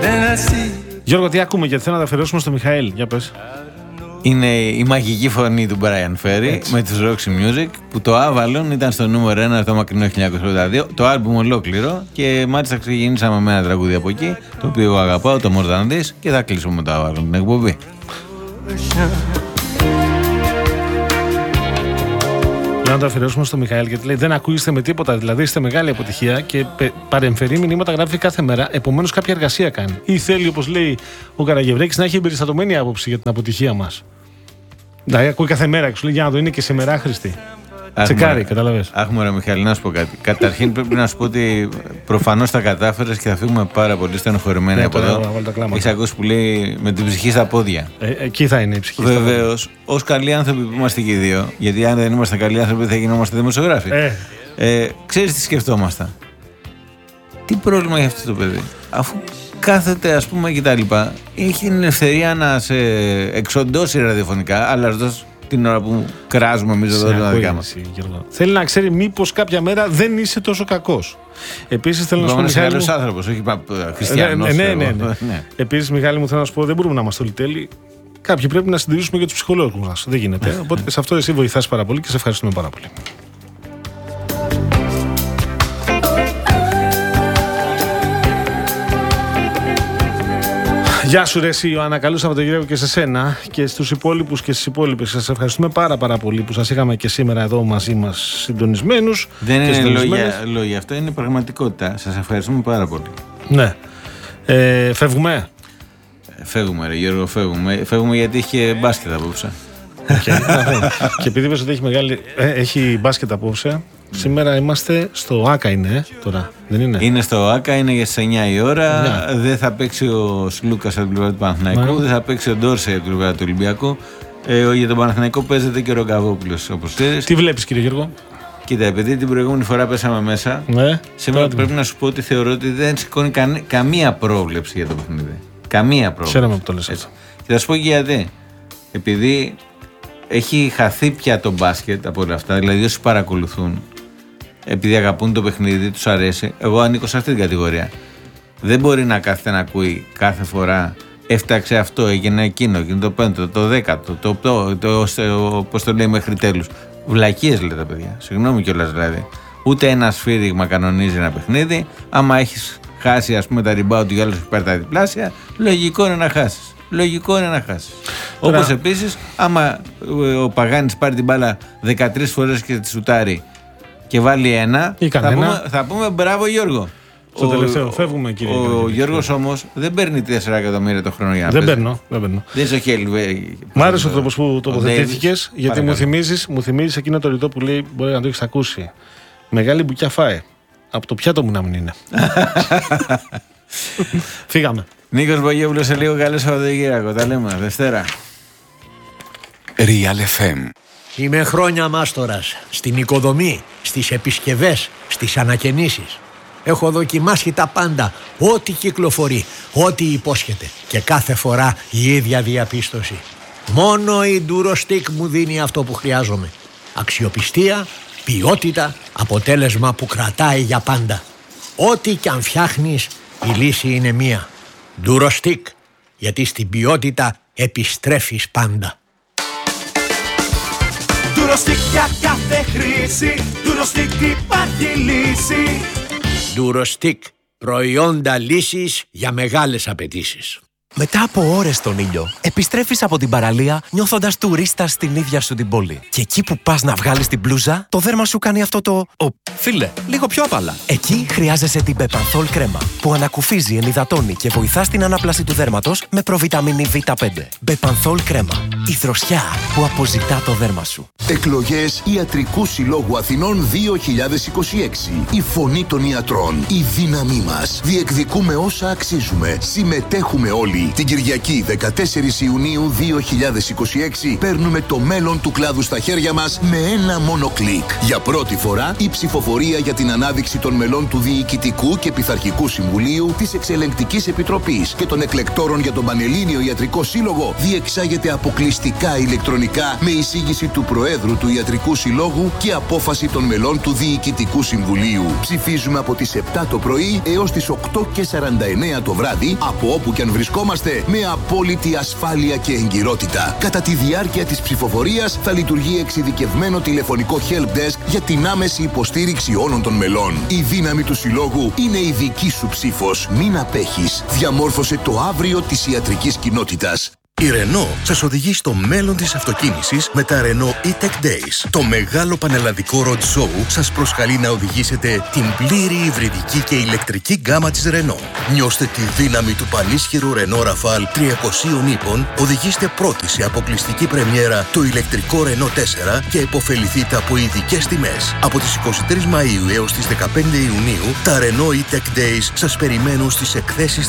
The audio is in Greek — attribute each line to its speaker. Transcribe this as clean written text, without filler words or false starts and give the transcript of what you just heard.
Speaker 1: Γιώργο, τι ακούμε, γιατί θέλω να τα αφιερώσουμε στο Μιχαήλ. Για πες.
Speaker 2: Είναι η μαγική φωνή του Brian Ferry με τους Roxy Music, που το Avalon ήταν στο νούμερο 1 το μακρινό 1982, το άλμπουμ ολόκληρο, και μάλιστα ξεκινήσαμε με ένα τραγούδι από εκεί, το οποίο εγώ αγαπάω, το More Than This, και θα κλείσουμε με το Avalon την εκπομπή.
Speaker 1: Να το αφιερώσουμε στο Μιχαήλ, γιατί λέει: δεν ακούγεστε με τίποτα. Δηλαδή είστε μεγάλη αποτυχία και παρεμφερεί μηνύματα γράφει κάθε μέρα. Επομένως, κάποια εργασία κάνει. Ή θέλει, όπως λέει ο Καραγευρέκης, να έχει εμπεριστατωμένη άποψη για την αποτυχία μας. Δηλαδή, ακούει κάθε μέρα και σου λέει: για να το είναι και σήμερα άχρηστη. Τσεκάρει, καταλαβες.
Speaker 2: Αχ, μωρέ Μιχαήλ, να σου πω κάτι. Καταρχήν πρέπει να σου πω ότι προφανώς τα κατάφερες και θα φύγουμε πάρα πολύ στενοχωρημένοι από εδώ. Έχεις ακούσει που λέει με την ψυχή στα πόδια.
Speaker 1: Εκεί θα είναι η ψυχή.
Speaker 2: Βεβαίως, ως καλοί άνθρωποι που είμαστε και οι δύο, γιατί αν δεν ήμασταν καλοί άνθρωποι θα γινόμαστε δημοσιογράφοι. Ξέρεις τι σκεφτόμασταν. Τι πρόβλημα έχει αυτό το παιδί, αφού κάθεται, ας πούμε, και τα λοιπά, έχει την ελευθερία να σε εξοντώσει ραδιοφωνικά, αλλά δώσει την ώρα που κράζουμε εμείς εδώ τα δικά μας.
Speaker 1: Θέλει να ξέρει μήπως κάποια μέρα δεν είσαι τόσο κακός. Επίσης θέλω να σου πω,
Speaker 2: Μιχάλη, καλός άνθρωπος, όχι χριστιανός.
Speaker 1: Ναι. Επίσης, Μιχάλη μου, θέλω να σου πω, δεν μπορούμε να είμαστε όλοι τέλειοι. Κάποιοι πρέπει να συντηρήσουμε και τους ψυχολόγους μας. Δεν γίνεται. Οπότε σε αυτό εσύ βοηθάς πάρα πολύ και σε ευχαριστούμε πάρα πολύ. Γεια σου ρε εσύ Ιωάννα, καλό Σαββατοκύριακο και σε σένα και στους υπόλοιπους και στις υπόλοιπες. Σας ευχαριστούμε πάρα πολύ που σας είχαμε και σήμερα εδώ μαζί μας συντονισμένους.
Speaker 2: Δεν είναι λόγια, αυτό είναι πραγματικότητα. Σας ευχαριστούμε πάρα πολύ.
Speaker 1: Ναι. Φεύγουμε.
Speaker 2: Φεύγουμε ρε Γιώργο, φεύγουμε γιατί έχει μπάσκετ απόψε.
Speaker 1: Και επειδή είπες ότι έχει μπάσκετ απόψε, σήμερα είμαστε στο ΆΚΑ είναι τώρα, δεν είναι?
Speaker 2: Είναι στο ΆΚΑ, είναι για στις 9 η ώρα. Δεν θα παίξει ο Σλούκας από την πλευρά του Παναθηναϊκού, δεν θα παίξει ο Ντόρσε από την πλευρά του Ολυμπιακού. Για τον Παναθηναϊκό παίζεται και ο Ρογκαβόπουλος, όπως ξέρεις.
Speaker 1: Τι βλέπεις, κύριε Γιώργο?
Speaker 2: Κοίτα, επειδή την προηγούμενη φορά πέσαμε μέσα, σήμερα πρέπει να σου πω ότι θεωρώ ότι δεν σηκώνει καμία πρόβλεψη για το παιχνίδι. Καμία πρόβλεψη.
Speaker 1: Ξέραμε που το λες αυτό.
Speaker 2: Και θα σου πω και γιατί. Επειδή έχει χαθεί πια το μπάσκετ από όλα αυτά, δηλαδή όσοι παρακολουθούν, επειδή αγαπούν το παιχνίδι, τους αρέσει. Εγώ ανήκω σε αυτή την κατηγορία. Δεν μπορεί να κάθεται να ακούει κάθε φορά έφταξε αυτό, έγινε εκείνο, έγινε το πέμπτο, το δέκατο, το πώς το λέει μέχρι τέλους. Βλακίες λέει τα παιδιά. Συγγνώμη κιόλας δηλαδή. Ούτε ένα σφύριγμα κανονίζει ένα παιχνίδι. Άμα έχεις χάσει, ας πούμε, τα rebound του άλλου υπέρ τα διπλάσια, λογικό είναι να χάσεις. Όπως επίσης, άμα ο Παγάνης πάρει την μπάλα 13 φορές και τη σουτάρει και βάλει ένα, θα πούμε μπράβο Γιώργο.
Speaker 1: Στο τελευταίο, φεύγουμε κύριε.
Speaker 2: Ο Γιώργος όμως δεν παίρνει 4 εκατομμύρια το χρόνο για να παίζει.
Speaker 1: Δεν παίρνω.
Speaker 2: Δεν είσαι ο Χέλη.
Speaker 1: Μ' άρεσε ο τρόπος που τοποθετήθηκες, γιατί μου θυμίζεις εκείνο το ρητό που λέει, μπορεί να το έχεις ακούσει. Μεγάλη μπουκιά φάε. Από το πιάτο μου να μην είναι. Φύγαμε.
Speaker 2: Νίκος Βαγιόπουλος σε λίγο, καλό Σαββατοκύριακο. Τα λέμε Δευτέρα.
Speaker 3: Real FM.
Speaker 4: Είμαι χρόνια μάστορας στην οικοδομή, στις επισκευές, στις ανακαινήσεις. Έχω δοκιμάσει τα πάντα, ό,τι κυκλοφορεί, ό,τι υπόσχεται. Και κάθε φορά η ίδια διαπίστωση. Μόνο η Durostix μου δίνει αυτό που χρειάζομαι. Αξιοπιστία, ποιότητα, αποτέλεσμα που κρατάει για πάντα. Ό,τι κι αν φτιάχνεις, η λύση είναι μία. Durostix, γιατί στην ποιότητα επιστρέφεις πάντα.
Speaker 5: Durostix για κάθε χρήση, Durostix υπάρχει λύση.
Speaker 4: Durostix, προϊόντα λύσης για μεγάλες απαιτήσεις.
Speaker 6: Μετά από ώρες στον ήλιο, επιστρέφεις από την παραλία νιώθοντας τουρίστας στην ίδια σου την πόλη. Και εκεί που πας να βγάλεις την μπλούζα, το δέρμα σου κάνει αυτό το φίλε, λίγο πιο απαλά. Εκεί χρειάζεσαι την Bepanthol κρέμα, που ανακουφίζει, ενυδατώνει και βοηθά στην ανάπλαση του δέρματος με προβιταμίνη Β5. Bepanthol κρέμα, η δροσιά που αποζητά το δέρμα σου.
Speaker 7: Εκλογές Ιατρικού Συλλόγου Αθηνών 2026. Η φωνή των ιατρών, η δύναμή μας. Διεκδικούμε όσα αξίζουμε. Συμμετέχουμε όλοι. Θεσσαλονίκη. Την Κυριακή 14 Ιουνίου 2026 παίρνουμε το μέλλον του κλάδου στα χέρια μας με ένα μόνο κλικ. Για πρώτη φορά η ψηφοφορία για την ανάδειξη των μελών του Διοικητικού και Πειθαρχικού Συμβουλίου, της Εξελεγκτικής Επιτροπής και των εκλεκτόρων για τον Πανελλήνιο Ιατρικό Σύλλογο διεξάγεται αποκλειστικά ηλεκτρονικά με εισήγηση του Προέδρου του Ιατρικού Συλλόγου και απόφαση των μελών του Διοικητικού Συμβουλίου. Ψηφίζουμε από τις 7 το πρωί έως τις 8:49 το βράδυ, από όπου και αν βρισκόμαστε, με απόλυτη ασφάλεια και εγκυρότητα. Κατά τη διάρκεια της ψηφοφορίας θα λειτουργεί εξειδικευμένο τηλεφωνικό helpdesk για την άμεση υποστήριξη όλων των μελών. Η δύναμη του Συλλόγου είναι η δική σου ψήφος. Μην απέχεις. Διαμόρφωσε το αύριο της ιατρικής κοινότητας.
Speaker 3: Η Renault σας οδηγεί στο μέλλον της αυτοκίνησης με τα Renault E-Tech Days. Το μεγάλο πανελλαδικό road show σας προσκαλεί να οδηγήσετε την πλήρη υβριδική και ηλεκτρική γκάμα της Renault. Νιώστε τη δύναμη του πανίσχυρου Renault Rafale 300 ύπων, οδηγήστε πρώτοι σε αποκλειστική πρεμιέρα το ηλεκτρικό Renault 4 και υποφεληθείτε από ειδικές τιμές. Από τις 23 Μαΐου έως τις 15 Ιουνίου, τα Renault E-Tech Days σας περιμένουν στις εκθέσεις